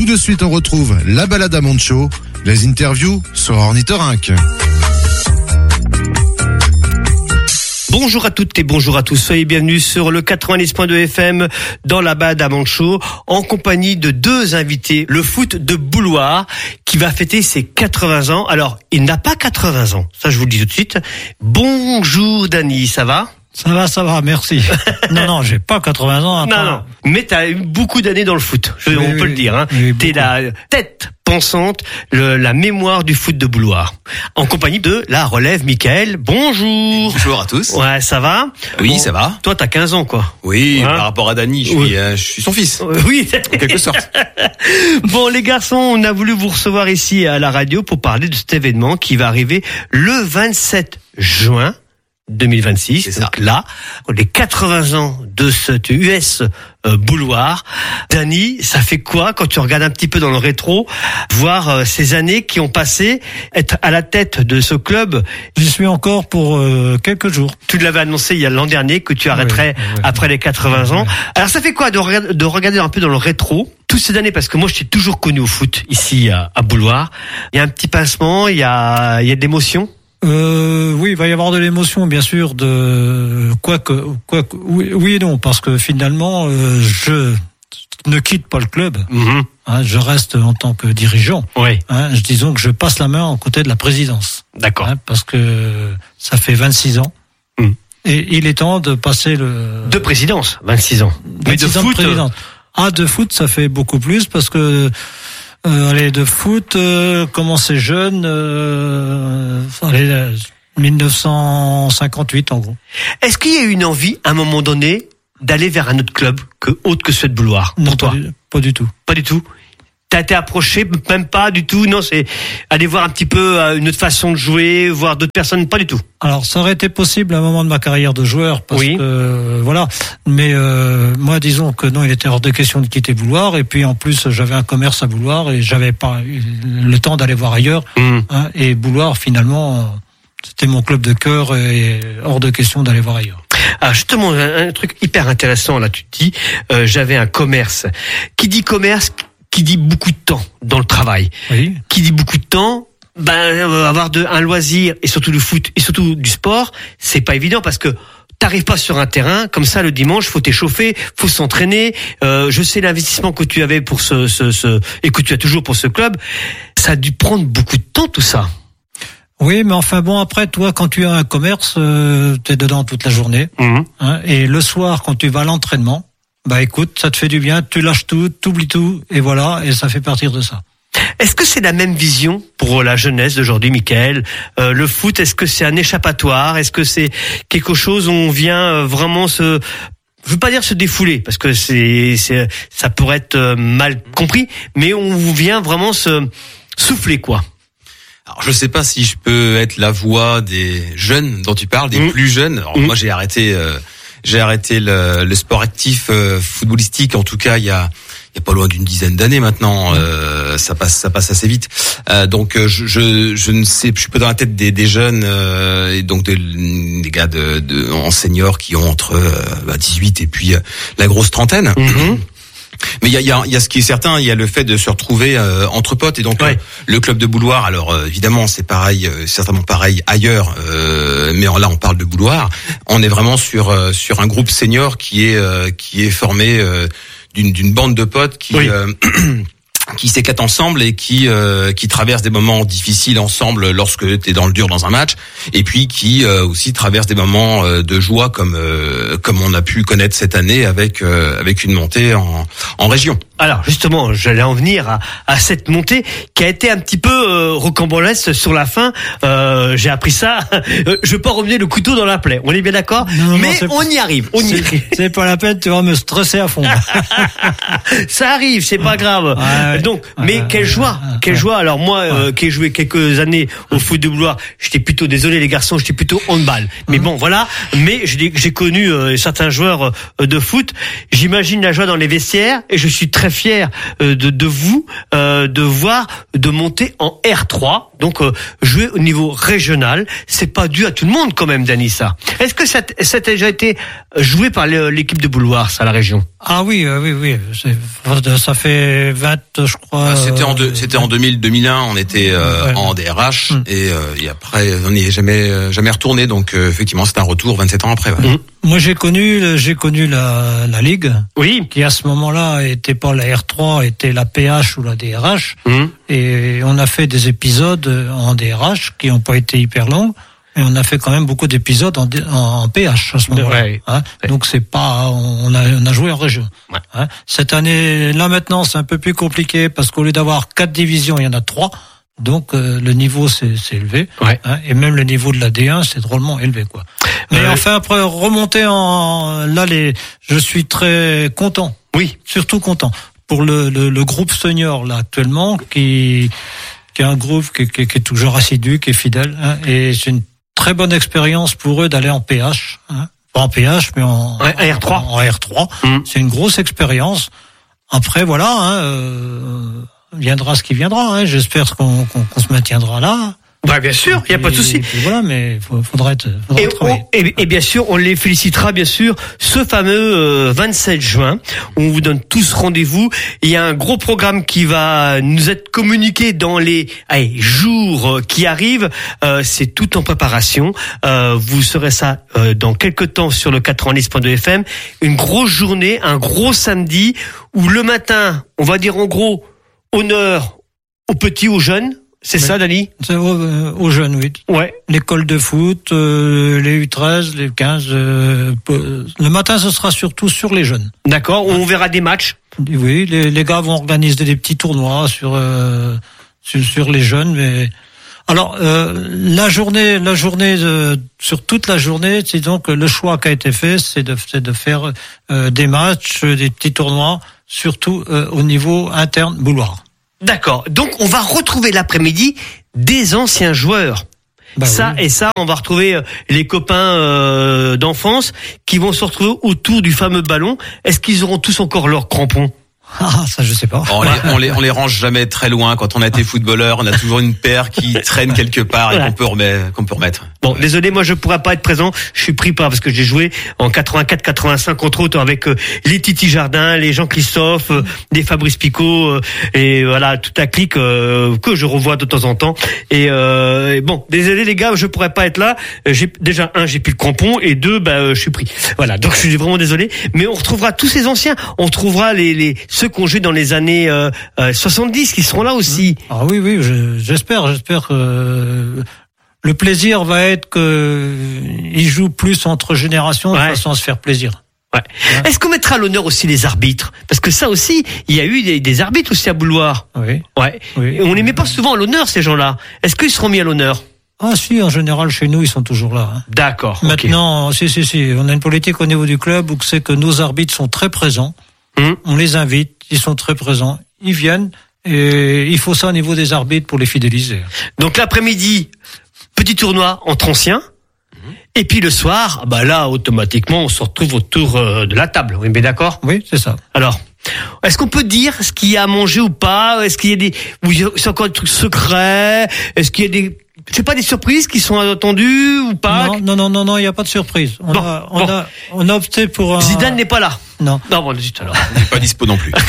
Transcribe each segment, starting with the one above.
de suite, on retrouve la balade à Moncho, les interviews sur Ornithorynque. Bonjour à toutes et bonjour à tous, soyez bienvenus sur le 90.2 FM dans la balade à Moncho, en compagnie de deux invités, le foot de Bouloir qui va fêter ses 80 ans. Alors, il n'a pas 80 ans, ça je vous le dis tout de suite. Bonjour Dany, ça va ? Ça va, merci. Non, j'ai pas 80 ans. Non, mais t'as eu beaucoup d'années dans le foot, on peut le dire. Oui, t'es la tête pensante, la mémoire du foot de Bouloir. En compagnie de la relève Michael. Bonjour. Bonjour à tous. Ouais, ça va ? Oui, bon, ça va. Toi, t'as 15 ans, quoi. Oui, par rapport à Dany, je suis son fils. Oui. En quelque sorte. Bon, les garçons, on a voulu vous recevoir ici à la radio pour parler de cet événement qui va arriver le 27 juin. 2026, donc là, les 80 ans de cet US Bouloir. Dany, ça fait quoi quand tu regardes un petit peu dans le rétro, voir ces années qui ont passé, être à la tête de ce club? J'y suis encore pour quelques jours. Tu l'avais annoncé il y a l'an dernier que tu arrêterais après les 80 ans. Alors ça fait quoi de regarder un peu dans le rétro toutes ces années, parce que moi je t'ai toujours connu au foot ici à Bouloir. Il y a un petit pincement, il y a de l'émotion. Oui, il va y avoir de l'émotion, bien sûr, oui et non, parce que finalement, je ne quitte pas le club. Je reste en tant que dirigeant. Oui. Disons que je passe la main aux côtés de la présidence. D'accord. Parce que ça fait 26 ans. Et il est temps de passer de présidence, 26 ans. Mais de foot, de foot, ça fait beaucoup plus, parce que de foot, commencé jeune, 1958 en gros. Est-ce qu'il y a eu une envie, à un moment donné, d'aller vers un autre club autre que celui de Bouloir, pour toi ? Pas du tout. Pas du tout. T'as été approché, même pas du tout. Non, c'est aller voir un petit peu une autre façon de jouer, voir d'autres personnes, pas du tout. Alors, ça aurait été possible à un moment de ma carrière de joueur, parce que voilà. Mais moi, disons que non, il était hors de question de quitter Bouloir. Et puis en plus, j'avais un commerce à Bouloir et j'avais pas eu le temps d'aller voir ailleurs. Et Bouloir, finalement, c'était mon club de cœur et hors de question d'aller voir ailleurs. Ah, justement, un truc hyper intéressant là. Tu te dis, j'avais un commerce. Qui dit commerce? Qui dit beaucoup de temps dans le travail. Oui. Qui dit beaucoup de temps, avoir un loisir et surtout du foot et surtout du sport, c'est pas évident parce que t'arrives pas sur un terrain comme ça le dimanche, faut t'échauffer, faut s'entraîner. Je sais l'investissement que tu avais pour et que tu as toujours pour ce club, ça a dû prendre beaucoup de temps tout ça. Oui, mais enfin bon, après toi, quand tu as un commerce, t'es dedans toute la journée. Et le soir, quand tu vas à l'entraînement, écoute, ça te fait du bien, tu lâches tout, t'oublies tout, et voilà, et ça fait partir de ça. Est-ce que c'est la même vision pour la jeunesse d'aujourd'hui, Michael ? Le foot, est-ce que c'est un échappatoire ? Est-ce que c'est quelque chose où on vient vraiment je veux pas dire se défouler, parce que ça pourrait être mal compris, mais on vient vraiment se souffler, quoi. Alors, je sais pas si je peux être la voix des jeunes dont tu parles, des plus jeunes. Alors, moi, j'ai arrêté le sport actif footballistique, en tout cas il y a pas loin d'une dizaine d'années maintenant. Ça passe assez vite. Donc je ne sais, je suis pas dans la tête des jeunes et donc des gars en senior qui ont entre 18 et puis la grosse trentaine. Mais il y a ce qui est certain, il y a le fait de se retrouver entre potes, et donc le club de Bouloir. Alors évidemment c'est pareil, certainement pareil ailleurs, mais là on parle de Bouloir. On est vraiment sur un groupe senior qui est formé d'une bande de potes qui s'éclatent ensemble et qui traversent des moments difficiles ensemble lorsque t'es dans le dur dans un match, et puis qui aussi traversent des moments de joie comme on a pu connaître cette année avec une montée en région. Alors justement, j'allais en venir à cette montée qui a été un petit peu rocambolesque sur la fin. J'ai appris ça. Je veux pas remuer le couteau dans la plaie. On est bien d'accord ? Mais on y arrive. C'est pas la peine, tu vas me stresser à fond. Ça arrive, c'est pas grave. Donc, mais quelle joie. Alors moi, qui ai joué quelques années au foot de Bouloir, j'étais plutôt, désolé les garçons, j'étais plutôt handball. Mais bon, voilà. Mais j'ai connu certains joueurs de foot. J'imagine la joie dans les vestiaires, et je suis très fier de vous de monter en R3. donc jouer au niveau régional. C'est pas dû à tout le monde quand même, Dany, ça. Est-ce que ça a déjà été joué par l'équipe de Bouloire, ça, la région? Ah oui. Ça fait 20, je crois. C'était en 2000-2001, on était en DRH et après on n'y est jamais retourné. Donc effectivement, c'est un retour 27 ans après. Ouais. Moi, j'ai connu la Ligue. Oui. Qui à ce moment-là était pas la R3, était la PH ou la DRH. Et on a fait des épisodes en DRH qui n'ont pas été hyper longs. Et on a fait quand même beaucoup d'épisodes en PH à ce moment-là. Ouais. Donc c'est pas, on a joué en région. Ouais. Cette année, là maintenant, c'est un peu plus compliqué parce qu'au lieu d'avoir 4 divisions, il y en a 3. Donc le niveau s'est élevé. Ouais. Et même le niveau de la D1, c'est drôlement élevé, quoi. Mais enfin, après remonter je suis très content. Oui. Surtout content pour le groupe senior là actuellement qui est un groupe qui est toujours assidu, qui est fidèle, et c'est une très bonne expérience pour eux d'aller en PH, pas en PH mais en R3. En R3. C'est une grosse expérience. Après voilà, viendra ce qui viendra. J'espère qu'on se maintiendra là. Bah bien sûr, il y a pas de souci. Voilà, mais faudra travailler. Et bien sûr, on les félicitera bien sûr ce fameux 27 juin. On vous donne tous rendez-vous. Il y a un gros programme qui va nous être communiqué dans les jours qui arrivent. C'est tout en préparation. Vous saurez ça dans quelques temps sur le 90.2 FM. Une grosse journée, un gros samedi où le matin, on va dire en gros honneur aux petits, aux jeunes. C'est ça, Dany? C'est aux jeunes, oui. Ouais. L'école de foot, les U13, les 15. Le matin, ce sera surtout sur les jeunes. D'accord. On verra des matchs. Oui, les gars vont organiser des petits tournois sur les jeunes. Mais alors la journée sur toute la journée, c'est donc le choix qui a été fait, c'est de faire des matchs, des petits tournois, surtout au niveau interne Bouloire. D'accord. Donc, on va retrouver l'après-midi des anciens joueurs. Oui. Et ça, on va retrouver les copains d'enfance qui vont se retrouver autour du fameux ballon. Est-ce qu'ils auront tous encore leurs crampons? Ah, ça, je sais pas. On les range jamais très loin. Quand on a été footballeur, on a toujours une paire qui traîne quelque part et qu'on peut remettre. Bon, désolé, moi je pourrais pas être présent. Je suis pris parce que j'ai joué en 84-85 entre autres avec les Titi Jardin, les Jean-Christophe, les Fabrice Picot et voilà toute la clique que je revois de temps en temps. Et bon, désolé les gars, je pourrais pas être là. J'ai plus le crampon et 2, je suis pris. Voilà, donc je suis vraiment désolé. Mais on retrouvera tous ces anciens. On retrouvera ceux qu'on jouait dans les années 70 qui seront là aussi. Ah oui, j'espère que le plaisir va être que ils jouent plus entre générations de façon à se faire plaisir. Ouais. Est-ce qu'on mettra à l'honneur aussi les arbitres? Parce que ça aussi, il y a eu des arbitres aussi à Bouloire. Oui. Ouais. Oui. Et on les met pas souvent à l'honneur, ces gens-là. Est-ce qu'ils seront mis à l'honneur? Ah si, en général, chez nous, ils sont toujours là. D'accord. Maintenant, si. On a une politique au niveau du club où c'est que nos arbitres sont très présents. On les invite, ils sont très présents, ils viennent, et il faut ça au niveau des arbitres pour les fidéliser. Donc l'après-midi, petit tournoi entre anciens, et puis le soir, là, automatiquement, on se retrouve autour de la table. Oui, mais d'accord? Oui, c'est ça. Alors, est-ce qu'on peut dire ce qu'il y a à manger ou pas? Est-ce qu'il y a c'est encore des trucs secrets? Est-ce qu'il y a des surprises qui sont attendues ou pas? Non, il n'y a pas de surprise. On a opté pour Zidane n'est pas là. Non. Non, bon, zut alors. Il n'est pas dispo non plus.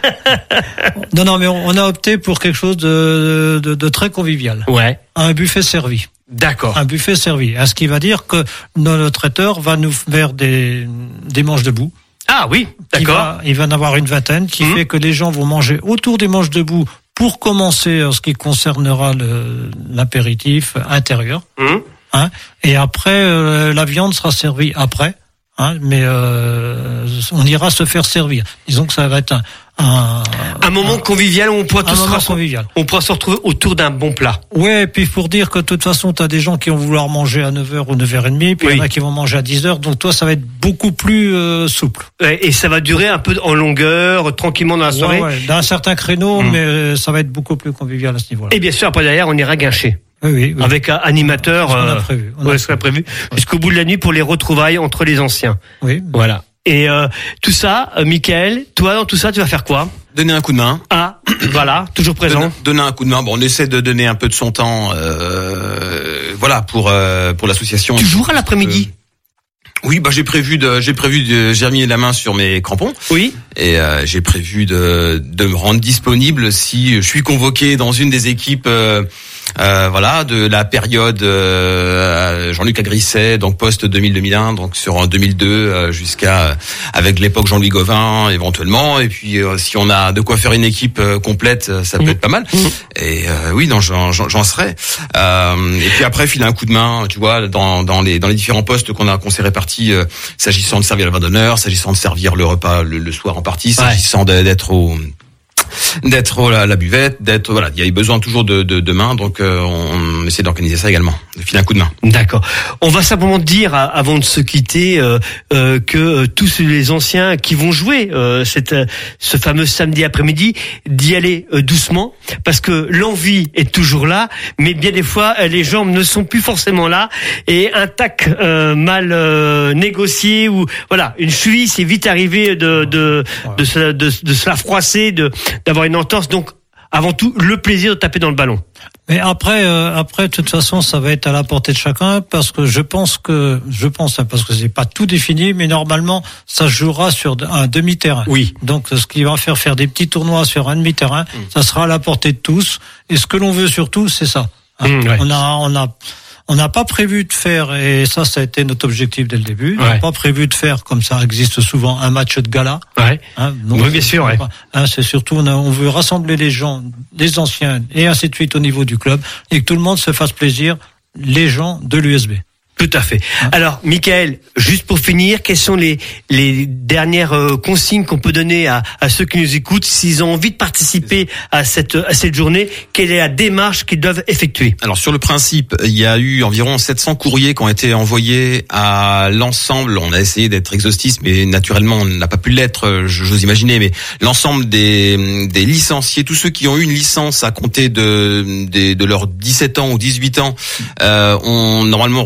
Non, mais on a opté pour quelque chose de très convivial. Ouais. Un buffet servi. D'accord. Un buffet servi. Ce qui va dire que notre traiteur va nous faire des manches debout. Ah oui, d'accord. Il va en avoir une vingtaine qui fait que les gens vont manger autour des manches debout pour commencer en ce qui concernera l'apéritif intérieur. Et après, la viande sera servie après. Mais on ira se faire servir. Disons que ça va être un moment convivial où on pourra se retrouver autour d'un bon plat. Ouais, et puis pour dire que de toute façon, tu as des gens qui vont vouloir manger à 9h ou 9h30, puis il y en a qui vont manger à 10h, donc toi, ça va être beaucoup plus souple. Et ça va durer un peu en longueur, tranquillement dans la soirée. Ouais, dans un certain créneau, mais ça va être beaucoup plus convivial à ce niveau-là. Et bien sûr, après derrière, on ira guincher. Oui. Avec un animateur. Ce qu'on a prévu. Ce qu'on a prévu. Jusqu'au bout de la nuit pour les retrouvailles entre les anciens. Oui. Voilà. Et tout ça, Mickaël, toi dans tout ça, tu vas faire quoi? Donner un coup de main. Ah. voilà, toujours présent. Donner un coup de main. Bon, on essaie de donner un peu de son temps, voilà, pour l'association. Toujours à l'après-midi. Oui, j'ai prévu j'ai remis la main sur mes crampons. Oui. Et j'ai prévu de me rendre disponible si je suis convoqué dans une des équipes. Voilà, de la période Jean-Luc Agrisset, donc post 2000-2001, donc sur 2002 jusqu'à avec l'époque Jean-Louis Gauvin éventuellement. Et puis si on a de quoi faire une équipe complète, ça peut être pas mal. Et oui, non, j'en serai. Et puis après, filer un coup de main, tu vois, dans les différents postes qu'on s'est répartis, s'agissant de servir le vin d'honneur, s'agissant de servir le repas le soir en partie, s'agissant d'être à la buvette, voilà, il y a eu besoin toujours de mains, donc on essaie d'organiser ça également, de filer un coup de main. D'accord. On va simplement dire avant de se quitter que tous les anciens qui vont jouer ce fameux samedi après-midi, d'y aller doucement, parce que l'envie est toujours là, mais bien des fois les jambes ne sont plus forcément là, et un tac mal négocié ou voilà, une cheville c'est vite arrivé de se la froisser, d'avoir une entorse. Donc avant tout le plaisir de taper dans le ballon. Mais après de toute façon ça va être à la portée de chacun, parce que je pense parce que c'est pas tout défini, mais normalement ça jouera sur un demi-terrain. Oui. Donc ce qui va faire des petits tournois sur un demi-terrain, ça sera à la portée de tous, et ce que l'on veut surtout c'est ça. Ouais. On n'a pas prévu de faire, et ça a été notre objectif dès le début, on n'a pas prévu de faire, comme ça existe souvent, un match de gala. Ouais. Donc, oui, bien sûr. Ouais. C'est surtout, on veut rassembler les gens, les anciens, et ainsi de suite au niveau du club, et que tout le monde se fasse plaisir, les gens de l'USB. Tout à fait. Alors, Michael, juste pour finir, quelles sont les dernières consignes qu'on peut donner à ceux qui nous écoutent s'ils ont envie de participer à cette journée? Quelle est la démarche qu'ils doivent effectuer? Alors, sur le principe, il y a eu environ 700 courriers qui ont été envoyés à l'ensemble. On a essayé d'être exhaustif, mais naturellement, on n'a pas pu l'être, j'ose imaginer, mais l'ensemble des licenciés, tous ceux qui ont eu une licence à compter de leurs 17 ans ou 18 ans, ont normalement